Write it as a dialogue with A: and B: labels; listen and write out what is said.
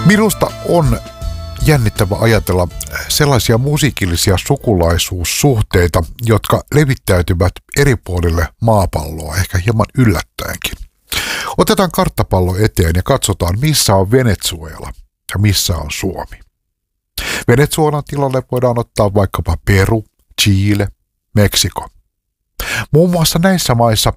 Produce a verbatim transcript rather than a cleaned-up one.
A: Minusta on jännittävä ajatella sellaisia musiikillisia sukulaisuussuhteita, jotka levittäytyvät eri puolille maapalloa, ehkä hieman yllättäenkin. Otetaan karttapallo eteen ja katsotaan, missä on Venezuela ja missä on Suomi. Venezuelan tilalle voidaan ottaa vaikkapa Peru, Chile, Meksiko. Muun muassa näissä maissa